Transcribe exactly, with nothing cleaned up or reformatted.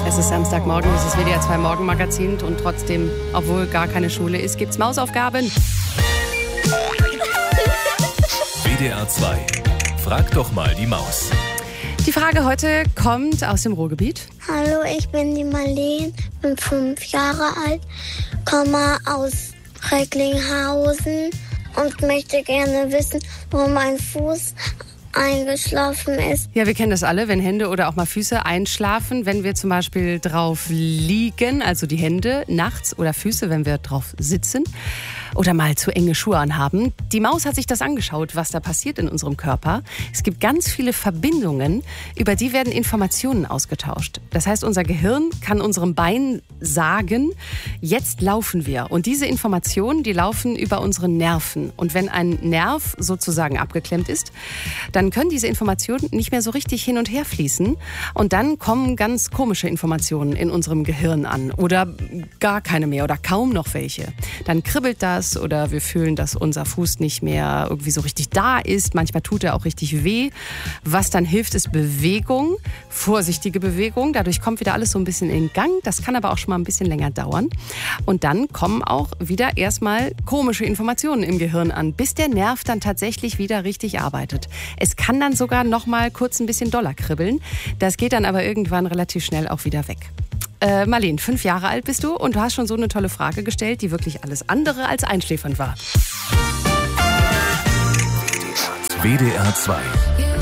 Es ist Samstagmorgen, es ist W D R zwei Morgenmagazin und trotzdem, obwohl gar keine Schule ist, gibt's Mausaufgaben. W D R zwei. Frag doch mal die Maus. Die Frage heute kommt aus dem Ruhrgebiet. Hallo, ich bin die Marleen, bin fünf Jahre alt, komme aus Recklinghausen und möchte gerne wissen, wo mein Fuß eingeschlafen ist. Ja, wir kennen das alle, wenn Hände oder auch mal Füße einschlafen, wenn wir zum Beispiel drauf liegen, also die Hände nachts, oder Füße, wenn wir drauf sitzen oder mal zu enge Schuhe anhaben. Die Maus hat sich das angeschaut, was da passiert in unserem Körper. Es gibt ganz viele Verbindungen, über die werden Informationen ausgetauscht. Das heißt, unser Gehirn kann unserem Bein sagen, jetzt laufen wir. Und diese Informationen, die laufen über unsere Nerven. Und wenn ein Nerv sozusagen abgeklemmt ist, dann können diese Informationen nicht mehr so richtig hin und her fließen. Und dann kommen ganz komische Informationen in unserem Gehirn an. Oder gar keine mehr oder kaum noch welche. Dann kribbelt das oder wir fühlen, dass unser Fuß nicht mehr irgendwie so richtig da ist. Manchmal tut er auch richtig weh. Was dann hilft, ist Bewegung, vorsichtige Bewegung. Dadurch kommt wieder alles so ein bisschen in Gang. Das kann aber auch schon mal ein bisschen länger dauern. Und dann kommen auch wieder erstmal komische Informationen im Gehirn an, bis der Nerv dann tatsächlich wieder richtig arbeitet. Es kann dann sogar noch mal kurz ein bisschen doller kribbeln. Das geht dann aber irgendwann relativ schnell auch wieder weg. Äh, Marleen, fünf Jahre alt bist du und du hast schon so eine tolle Frage gestellt, die wirklich alles andere als einschläfernd war. W D R zwei.